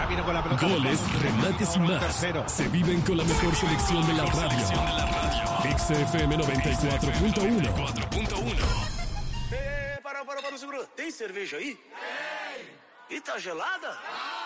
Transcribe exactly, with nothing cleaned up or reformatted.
viene con la pelota. Goles, remates y más. Tercero. Se viven con la mejor selección de la radio. X F M noventa y cuatro punto uno. É, para, para, para, segura. Tem cerveja aí? Tem. E tá gelada?